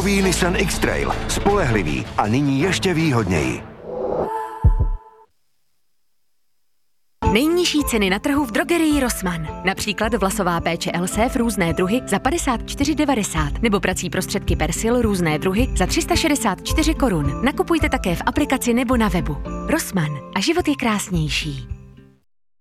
Nový Nissan X-Trail. Spolehlivý a nyní ještě výhodněji. Nejnižší ceny na trhu v drogerii Rossmann. Například vlasová péče Elsév různé druhy za 54,90 nebo prací prostředky Persil různé druhy za 364 korun. Nakupujte také v aplikaci nebo na webu. Rossmann a život je krásnější.